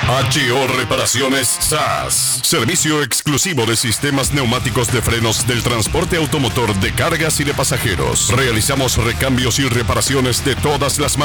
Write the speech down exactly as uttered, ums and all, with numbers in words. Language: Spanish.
H O Reparaciones S A S. Servicio exclusivo de sistemas neumáticos de frenos del transporte automotor de cargas y de pasajeros. Realizamos recambios y reparaciones de todas las marcas.